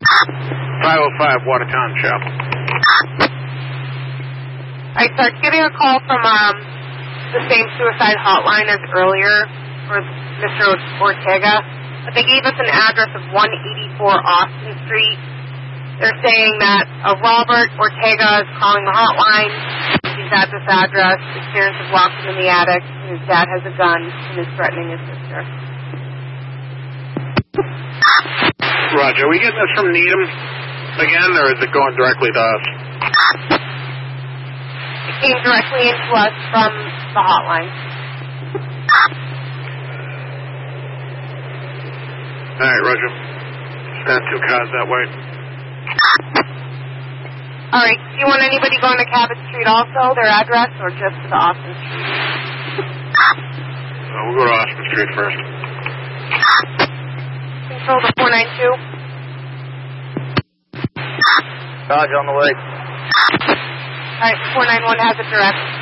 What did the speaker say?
505 Watertown Chapel. Alright, sir, getting a call from the same suicide hotline as earlier for Mr. Ortega, but they gave us an address of 184 Austin Street. They're saying that Robert Ortega is calling the hotline. He's at this address. His parents have locked him in the attic, and his dad has a gun and is threatening his sister. Roger. Are we getting this from Needham again, or is it going directly to us? It came directly into us from the hotline. All right, Roger. Send 2 cars that way. All right. Do you want anybody going to Cabot Street also, their address, or just to the Austin Street? We'll go to Austin Street first. Control the 492. Dodge on the way. All right, 491 has it direct.